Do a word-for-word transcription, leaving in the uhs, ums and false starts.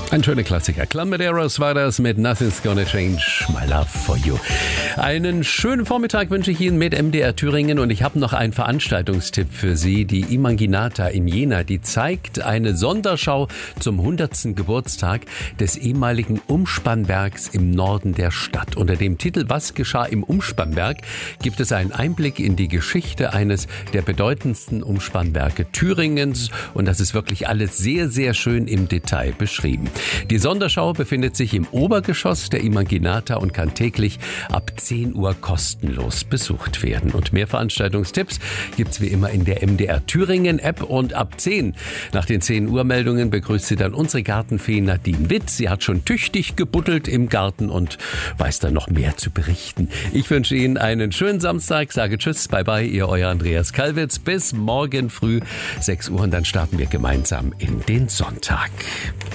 Ein schöner Klassiker. Clammaderos war das mit Nothing's Gonna Change My Love For You. Einen schönen Vormittag wünsche ich Ihnen mit M D R Thüringen und ich habe noch einen Veranstaltungstipp für Sie. Die Imaginata in Jena, die zeigt eine Sonderschau zum hundertsten Geburtstag des ehemaligen Umspannwerks im Norden der Stadt. Unter dem Titel Was geschah im Umspannwerk gibt es einen Einblick in die Geschichte eines der bedeutendsten Umspannwerke Thüringens und das ist wirklich alles sehr, sehr schön im Detail beschrieben. Die Sonderschau befindet sich im Obergeschoss der Imaginata und kann täglich ab zehn Uhr kostenlos besucht werden. Und mehr Veranstaltungstipps gibt's wie immer in der M D R Thüringen App und ab zehn. Nach den zehn Uhr Meldungen begrüßt sie dann unsere Gartenfee Nadine Witt. Sie hat schon tüchtig gebuddelt im Garten und weiß dann noch mehr zu berichten. Ich wünsche Ihnen einen schönen Samstag, sage Tschüss, bye bye, Ihr euer Andreas Kalwitz. Bis morgen früh sechs Uhr und dann starten wir gemeinsam in den Sonntag.